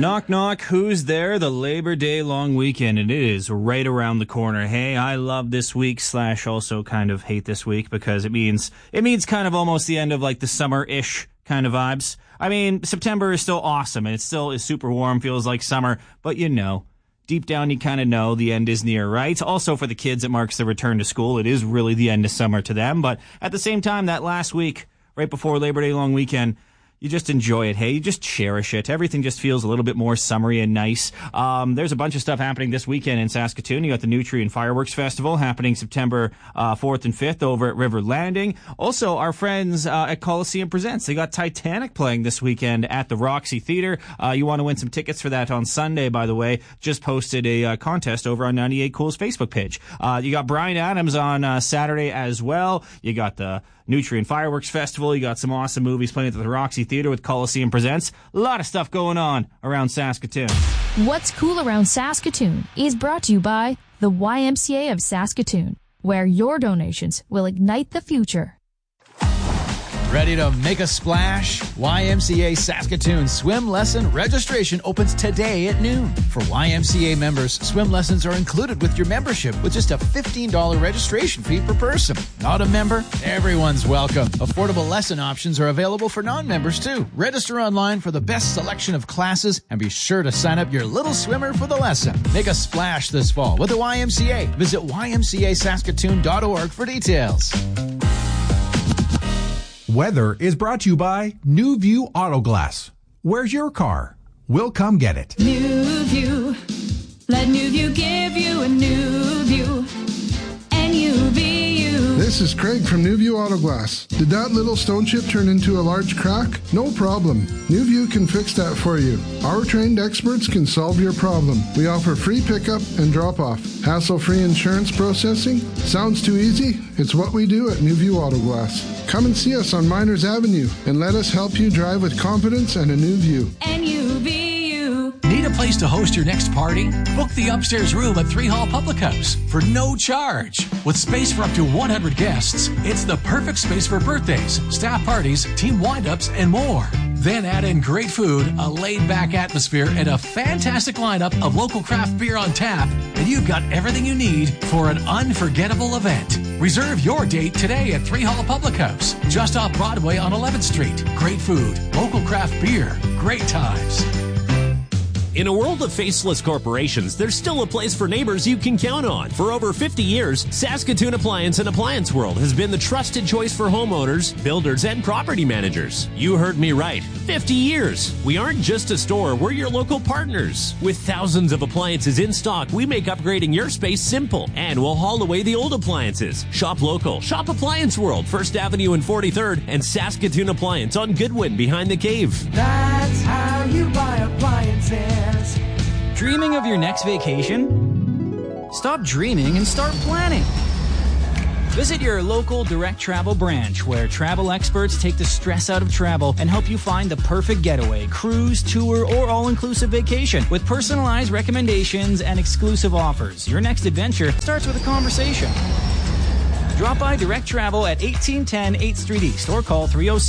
Knock, knock, who's there? The Labor Day long weekend, and it is right around the corner. Hey, I love this week / also kind of hate this week because it means kind of almost the end of like the summer-ish kind of vibes. I mean, September is still awesome, and it still is super warm, feels like summer, but you know, deep down you kind of know the end is near, right? Also for the kids, it marks the return to school. It is really the end of summer to them, but at the same time, that last week, right before Labor Day long weekend, you just enjoy it, hey? You just cherish it. Everything just feels a little bit more summery and nice. There's a bunch of stuff happening this weekend in Saskatoon. You got the Nutrien Fireworks Festival happening September 4th and 5th over at River Landing. Also, our friends at Coliseum Presents. They got Titanic playing this weekend at the Roxy Theater. You want to win some tickets for that on Sunday, by the way. Just posted a contest over on 98 Cool's Facebook page. You got Bryan Adams on Saturday as well. You got the Nutrien Fireworks Festival. You got some awesome movies playing at the Roxy Theater with Coliseum Presents. A lot of stuff going on around Saskatoon. What's Cool Around Saskatoon is brought to you by the YMCA of Saskatoon, where your donations will ignite the future. Ready to make a splash? YMCA Saskatoon swim lesson registration opens today at noon. For YMCA members, swim lessons are included with your membership with just a $15 registration fee per person. Not a member? Everyone's welcome. Affordable lesson options are available for non-members too. Register online for the best selection of classes and be sure to sign up your little swimmer for the lesson. Make a splash this fall with the YMCA. Visit ymcasaskatoon.org for details. Weather is brought to you by New View Auto Glass. Where's your car? We'll come get it. New View. Let New View give you a new view. N-U-V-U. This is Craig from New View Auto Glass. Did that little stone chip turn into a large crack? No problem. New View can fix that for you. Our trained experts can solve your problem. We offer free pickup and drop-off. Hassle-free insurance processing? Sounds too easy? It's what we do at New View Auto Glass. Come and see us on Miners Avenue and let us help you drive with confidence and a new view. N-U-V-U. Need a place to host your next party? Book the upstairs room at 3 Hall Public House for no charge. With space for up to 100 guests, it's the perfect space for birthdays, staff parties, team wind-ups, and more. Then add in great food, a laid-back atmosphere, and a fantastic lineup of local craft beer on tap, and you've got everything you need for an unforgettable event. Reserve your date today at 3 Hall Public House, just off Broadway on 11th Street. Great food, local craft beer, great times. In a world of faceless corporations, there's still a place for neighbors you can count on. For over 50 years, Saskatoon Appliance and Appliance World has been the trusted choice for homeowners, builders, and property managers. You heard me right. 50 years. We aren't just a store, we're your local partners. With thousands of appliances in stock, we make upgrading your space simple. And we'll haul away the old appliances. Shop local. Shop Appliance World, 1st Avenue and 43rd, and Saskatoon Appliance on Goodwin behind the cave. That's how you buy appliances. Dreaming of your next vacation? Stop dreaming and start planning. Visit your local Direct Travel branch, where travel experts take the stress out of travel and help you find the perfect getaway, cruise, tour, or all-inclusive vacation with personalized recommendations and exclusive offers. Your next adventure starts with a conversation. Drop by Direct Travel at 1810 8th Street East or call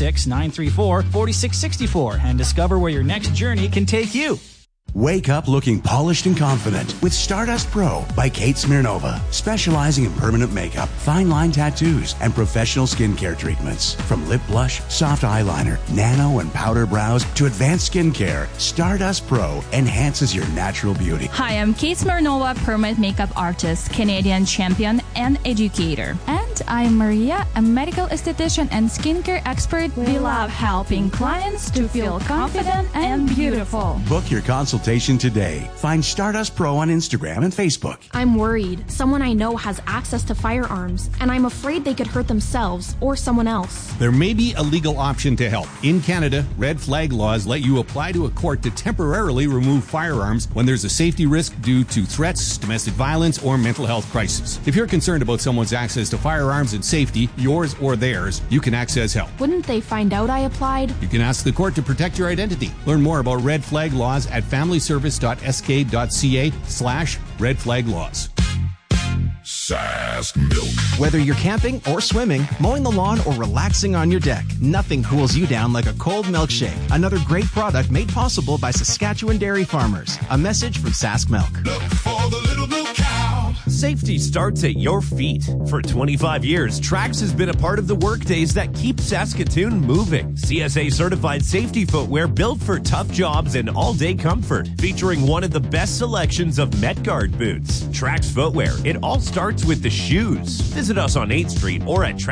306-934-4664 and discover where your next journey can take you. Wake up looking polished and confident with Stardust Pro by Kate Smirnova, specializing in permanent makeup, fine line tattoos, and professional skincare treatments. From lip blush, soft eyeliner, nano and powder brows to advanced skincare, Stardust Pro enhances your natural beauty. Hi, I'm Kate Smirnova, permanent makeup artist, Canadian champion, and educator. And I'm Maria, a medical esthetician and skincare expert. We love helping clients to feel confident and beautiful. Book your consultation today. Find Stardust Pro on Instagram and Facebook. I'm worried. Someone I know has access to firearms, and I'm afraid they could hurt themselves or someone else. There may be a legal option to help. In Canada, red flag laws let you apply to a court to temporarily remove firearms when there's a safety risk due to threats, domestic violence, or mental health crisis. If you're concerned about someone's access to firearms and safety, yours or theirs, you can access help. Wouldn't they find out I applied? You can ask the court to protect your identity. Learn more about red flag laws at familyservice.sk.ca/red flag laws. Sask Milk. Whether you're camping or swimming, mowing the lawn, or relaxing on your deck, nothing cools you down like a cold milkshake. Another great product made possible by Saskatchewan dairy farmers. A message from Sask Milk. Look for the little milk cow. Safety starts at your feet. For 25 years, Trax has been a part of the workdays that keep Saskatoon moving. CSA certified safety footwear built for tough jobs and all-day comfort, featuring one of the best selections of MetGuard boots. Trax Footwear. It all starts with the shoes. Visit us on 8th Street or at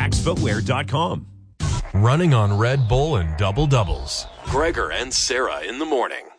traxfootwear.com. Running on Red Bull and double-doubles. Gregor and Sarah in the morning.